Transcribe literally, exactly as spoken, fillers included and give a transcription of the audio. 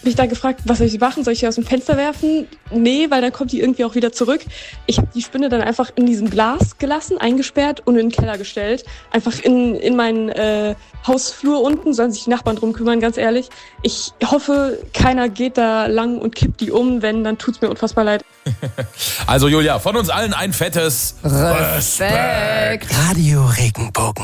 mich da gefragt, was soll ich machen? Soll ich sie aus dem Fenster werfen? Nee, weil dann kommt die irgendwie auch wieder zurück. Ich habe die Spinne dann einfach in diesem Glas gelassen, eingesperrt und in den Keller gestellt. Einfach in, in meinen äh, Hausflur unten, sollen sich die Nachbarn drum kümmern, ganz ehrlich. Ich hoffe, keiner geht da lang und kippt die um. Wenn, dann tut's mir unfassbar leid. Also Julia, von uns allen ein fettes Respekt. Radio Regenbogen.